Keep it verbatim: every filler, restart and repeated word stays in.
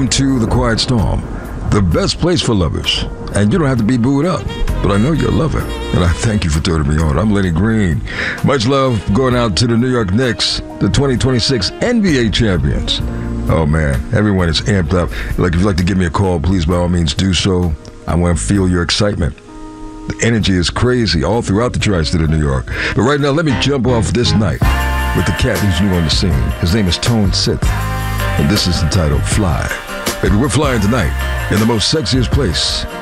Welcome to the Quiet Storm, the best place for lovers. And you don't have to be booed up, but I know you're a lover, and I thank you for turning me on. I'm Lenny Green. Much love going out to the New York Knicks, the twenty twenty-six N B A champions. Oh, man, everyone is amped up. Like, if you'd like to give me a call, please, by all means, do so. I want to feel your excitement. The energy is crazy all throughout the tri-state of New York. But right now, let me jump off this night with the cat who's new on the scene. His name is Tone Sith, and this is entitled Fly. Baby, we're flying tonight in the most sexiest place